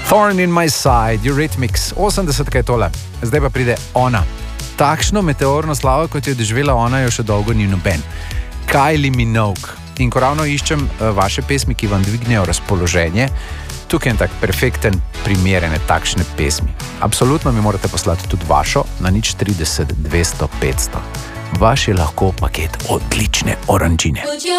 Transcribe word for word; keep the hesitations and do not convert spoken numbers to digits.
Thorn in my side, Eurythmics, osemdesetka je tole, zdaj pa pride ona. Takšno meteorno slavo, kot je doživela ona, jo še dolgo ni noben. Kylie Minogue. In ko ravno iščem uh, vaše pesmi, ki vam dvignejo razpoloženje, tukaj je tak perfekten primer ene takšne pesmi. Absolutno mi morate poslati tudi vašo na nič trideset dvesto petsto. Vaš je lahko paket odlične oranžine.